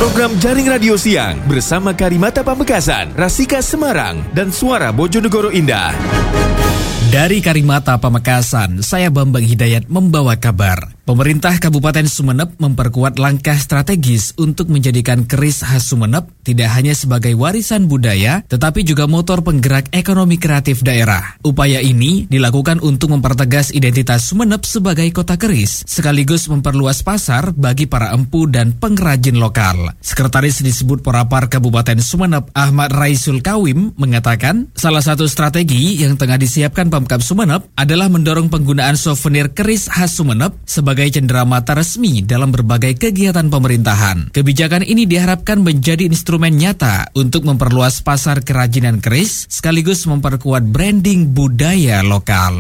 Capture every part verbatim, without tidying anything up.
Program Jaring Radio Siang bersama Karimata Pamekasan, Rasika Semarang, dan Suara Bojonegoro Indah. Dari Karimata Pamekasan, saya Bambang Hidayat membawa kabar. Pemerintah Kabupaten Sumeneb memperkuat langkah strategis untuk menjadikan keris khas Sumeneb tidak hanya sebagai warisan budaya, tetapi juga motor penggerak ekonomi kreatif daerah. Upaya ini dilakukan untuk mempertegas identitas Sumeneb sebagai kota keris, sekaligus memperluas pasar bagi para empu dan pengrajin lokal. Sekretaris Disebut Porapar Kabupaten Sumeneb, Ahmad Raisul Kawim, mengatakan salah satu strategi yang tengah disiapkan Pemkab Sumeneb adalah mendorong penggunaan souvenir keris khas Sumeneb sebagai cenderamata resmi dalam berbagai kegiatan pemerintahan. Kebijakan ini diharapkan menjadi instrumen nyata untuk memperluas pasar kerajinan keris sekaligus memperkuat branding budaya lokal.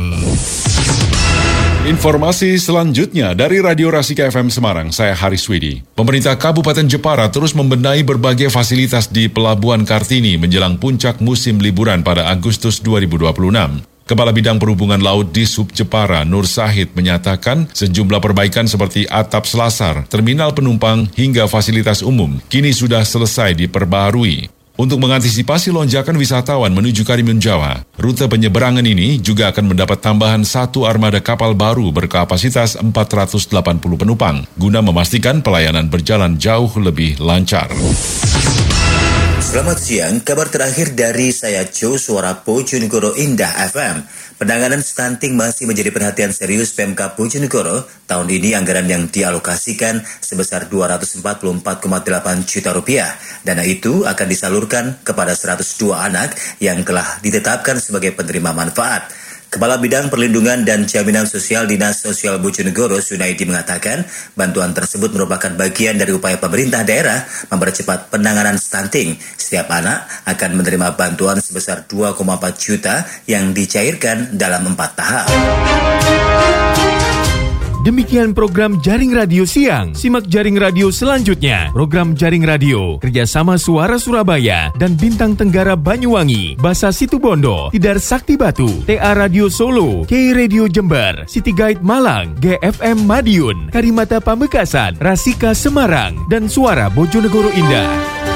Informasi selanjutnya dari Radio Rasika F M Semarang, saya Haris Widi. Pemerintah Kabupaten Jepara terus membenahi berbagai fasilitas di Pelabuhan Kartini menjelang puncak musim liburan pada Agustus dua ribu dua puluh enam. Kepala Bidang Perhubungan Laut di Sub Jepara, Nur Sahid, menyatakan sejumlah perbaikan seperti atap selasar, terminal penumpang, hingga fasilitas umum kini sudah selesai diperbaharui. Untuk mengantisipasi lonjakan wisatawan menuju Karimun Jawa, rute penyeberangan ini juga akan mendapat tambahan satu armada kapal baru berkapasitas empat ratus delapan puluh penumpang, guna memastikan pelayanan berjalan jauh lebih lancar. Selamat siang, kabar terakhir dari saya Jo, Suara Bojonegoro Indah F M. Penanganan stunting masih menjadi perhatian serius Pemkab Bojonegoro. Tahun ini anggaran yang dialokasikan sebesar dua ratus empat puluh empat koma delapan juta rupiah. Dana itu akan disalurkan kepada seratus dua anak yang telah ditetapkan sebagai penerima manfaat. Kepala Bidang Perlindungan dan Jaminan Sosial Dinas Sosial Bojonegoro, Sunaidi, mengatakan bantuan tersebut merupakan bagian dari upaya pemerintah daerah mempercepat penanganan stunting. Setiap anak akan menerima bantuan sebesar dua koma empat juta yang dicairkan dalam empat tahap. Demikian program Jaring Radio Siang. Simak Jaring Radio selanjutnya. Program Jaring Radio kerjasama Suara Surabaya dan Bintang Tenggara Banyuwangi, Basa Situbondo, Tidar Sakti Batu, T A Radio Solo, K Radio Jember, City Guide Malang, G F M Madiun, Karimata Pamekasan, Rasika Semarang, dan Suara Bojonegoro Indah.